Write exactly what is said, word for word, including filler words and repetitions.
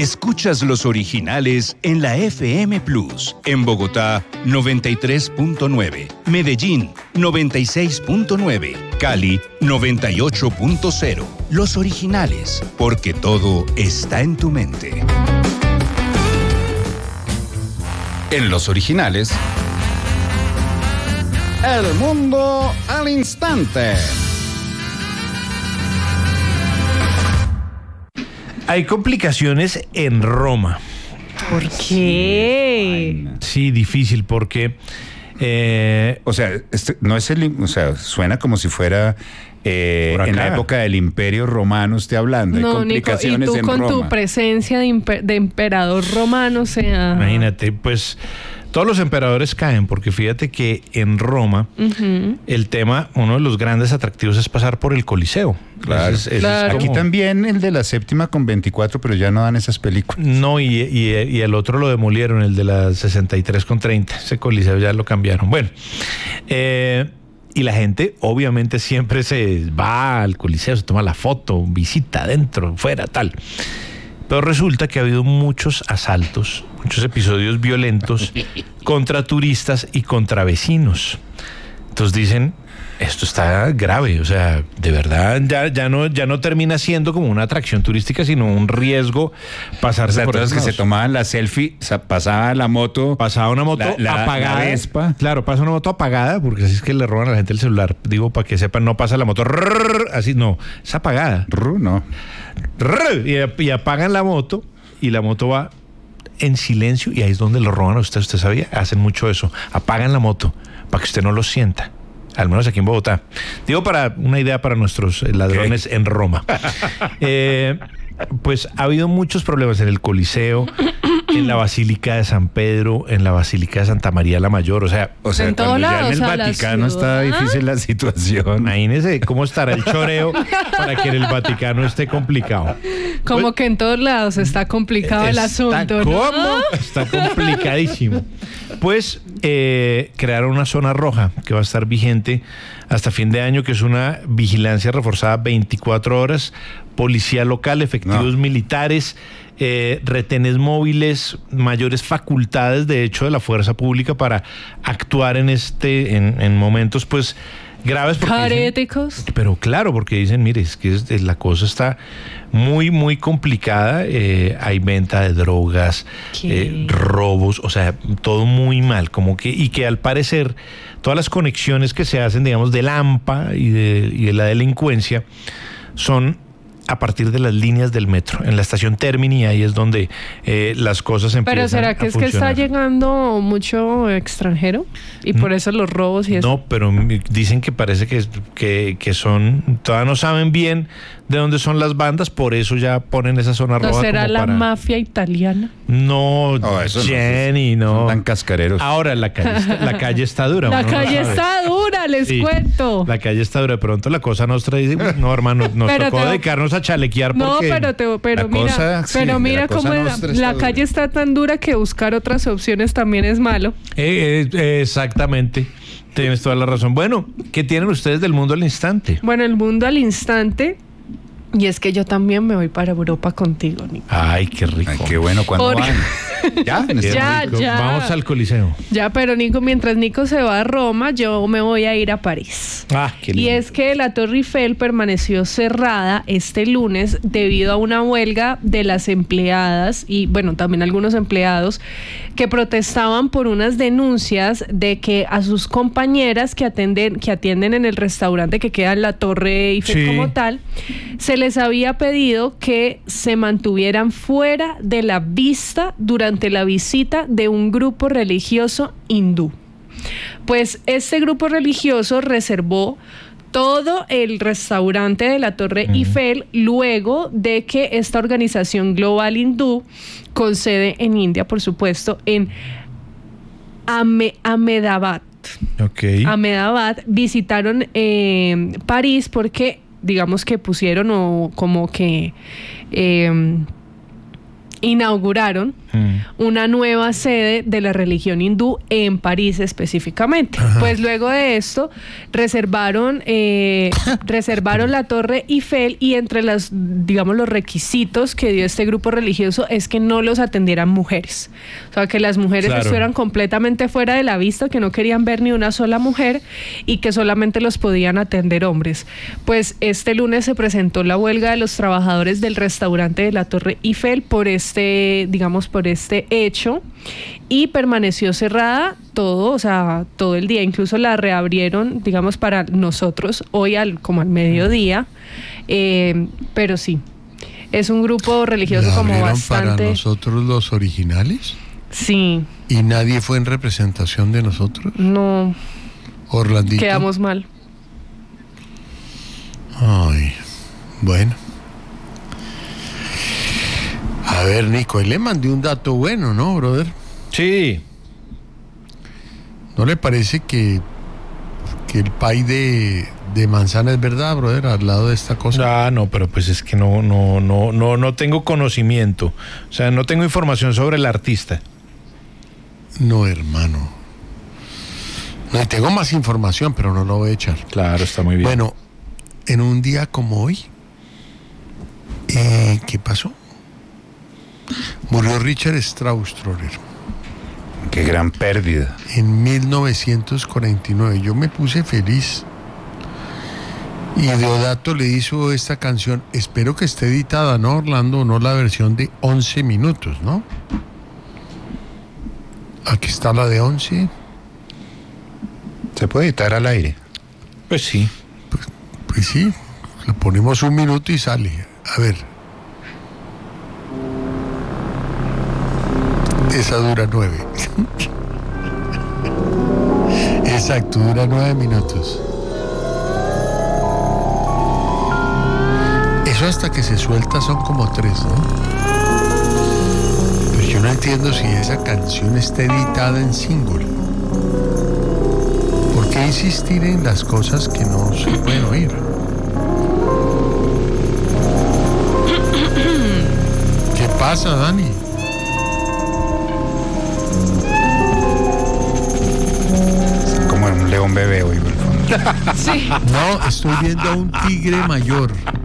Escuchas los originales en la F M Plus. En Bogotá, noventa y tres punto nueve. Medellín, noventa y seis punto nueve. Cali, noventa y ocho punto cero. Los originales, porque todo está en tu mente. En los originales, El mundo al instante. Hay complicaciones en Roma. ¿Por qué? Sí, difícil porque... Eh, o sea, este, no es el, o sea, suena como si fuera eh, en la época del Imperio Romano, usted hablando. No, hay complicaciones Nico, y tú en con Roma. tu presencia de, imper, de emperador romano, o sea... Imagínate, pues todos los emperadores caen, porque fíjate que en Roma uh-huh. el tema, uno de los grandes atractivos es pasar por el Coliseo. Claro. Es, es, claro. Aquí también el de la séptima con veinticuatro, pero ya no dan esas películas. No, y, y, y el otro lo demolieron, el de la sesenta y tres con treinta. Ese Coliseo ya lo cambiaron. Bueno, eh, y la gente obviamente siempre se va al Coliseo, se toma la foto, visita adentro, fuera, tal. Pero resulta que ha habido muchos asaltos, muchos episodios violentos contra turistas y contra vecinos. Entonces dicen, esto está grave, o sea, de verdad ya, ya, no, ya no termina siendo como una atracción turística, sino un riesgo pasarse, o sea, por todos que se tomaban la selfie, o sea, pasaba la moto. Pasaba una moto la, la, apagada. La Vespa. Claro, pasa una moto apagada, porque así es que le roban a la gente el celular. Digo, para que sepan, no pasa la moto, rrr, así no, es apagada. Rrr, no. Rrr, y, y apagan la moto, y la moto va en silencio, y ahí es donde lo roban a usted. ¿Usted sabía? Hacen mucho eso. Apagan la moto, para que usted no lo sienta. Al menos aquí en Bogotá. Digo, para una idea para nuestros ladrones en Roma. Eh, pues ha habido muchos problemas en el Coliseo, en la Basílica de San Pedro, en la Basílica de Santa María la Mayor. O sea, o sea en cuando lados, ya en el o sea, Vaticano está difícil la situación. Imagínese cómo estará el choreo para que en el Vaticano esté complicado. Como pues, que en todos lados está complicado el asunto, ¿no? ¿Cómo? Está complicadísimo. Pues eh, crearon una zona roja que va a estar vigente hasta fin de año, que es una vigilancia reforzada veinticuatro horas, policía local, efectivos no. militares, eh, retenes móviles, mayores facultades, de hecho, de la fuerza pública para actuar en este, en, en momentos, pues, graves. Caréticos. Dicen, pero claro, porque dicen, mire, es que es, es, la cosa está muy, muy complicada. Eh, hay venta de drogas, eh, robos, o sea, todo muy mal. Como que, y que al parecer, todas las conexiones que se hacen, digamos, del AMPA y de, y de la delincuencia son a partir de las líneas del metro, en la estación Termini, ahí es donde eh, las cosas empiezan a Pero ¿será que es funcionar. Que está llegando mucho extranjero? Y por no, eso los robos y eso. No, pero dicen que parece que, que, que son, todavía no saben bien de dónde son las bandas, por eso ya ponen esa zona ¿No roja. será como la para... mafia italiana? No, oh, eso Jenny, no. Son tan cascareros. Ahora la calle está, la calle está dura. La calle está dura, les sí, cuento. La calle está dura. De pronto la cosa nostra dice, no, hermano, nos pero tocó te... dedicarnos a chalequear no, porque... No, pero, te, pero mira, cosa, pero sí, mira cómo la, la calle dura. Está tan dura que buscar otras opciones también es malo. Eh, eh, exactamente. Tienes toda la razón. Bueno, ¿qué tienen ustedes del mundo al instante? Bueno, el mundo al instante... Y es que yo también me voy para Europa contigo, Nico. Ay, qué rico. Ay, qué bueno. ¿Cuándo Por... van? ¿Ya? ya, ya. Vamos al Coliseo. Ya, pero Nico, mientras Nico se va a Roma, yo me voy a ir a París. Ah, qué lindo. Y es que la Torre Eiffel permaneció cerrada este lunes debido a una huelga de las empleadas y, bueno, también algunos empleados que protestaban por unas denuncias de que a sus compañeras que atienden, que atienden en el restaurante que queda en la Torre Eiffel sí. como tal, se les había pedido que se mantuvieran fuera de la vista durante la visita de un grupo religioso hindú. Pues este grupo religioso reservó todo el restaurante de la Torre uh-huh. Eiffel luego de que esta organización global hindú, con sede en India, por supuesto, en Ame- Ahmedabad, okay. Ahmedabad, visitaron eh, París porque, digamos que pusieron o como que eh, inauguraron mm. una nueva sede de la religión hindú en París específicamente. Ajá. Pues luego de esto reservaron, eh, reservaron la Torre Eiffel y entre las, digamos, los requisitos que dio este grupo religioso es que no los atendieran mujeres. O sea, que las mujeres claro. estuvieran completamente fuera de la vista, que no querían ver ni una sola mujer y que solamente los podían atender hombres. Pues este lunes se presentó la huelga de los trabajadores del restaurante de la Torre Eiffel por este, digamos, por este hecho y permaneció cerrada todo, o sea, todo el día. Incluso la reabrieron, digamos, para nosotros hoy al, como al mediodía, eh, pero sí, es un grupo religioso ¿La como bastante... para nosotros los originales? Sí. ¿Y nadie fue en representación de nosotros? No. Orlandito. Quedamos mal. Ay, bueno. A ver, Nico, ahí le mandé un dato bueno, ¿no, brother? Sí. ¿No le parece que, que el pay de, de manzana es verdad, brother, al lado de esta cosa? Ah, no, pero pues es que no, no, no, no, no tengo conocimiento. O sea, no tengo información sobre el artista. No, hermano. No, tengo más información, pero no lo voy a echar. Claro, está muy bien. Bueno, en un día como hoy, eh, ¿qué pasó? Murió Richard Strauss, Troller. Qué gran pérdida. En mil novecientos cuarenta y nueve. Yo me puse feliz. Y Deodato le hizo esta canción. Espero que esté editada, ¿no, Orlando? No la versión de once minutos, ¿no? Aquí está la de once. ¿Se puede editar al aire? Pues sí. Pues, pues sí. Le ponemos un minuto y sale. A ver. Esa dura nueve. Exacto, dura nueve minutos. Eso hasta que se suelta son como tres, ¿no? Pero yo no entiendo si esa canción está editada en single. ¿Por qué insistir en las cosas que no se pueden oír? ¿Qué pasa, Dani? Como un león bebé hoy, sí. No, estoy viendo a un tigre mayor.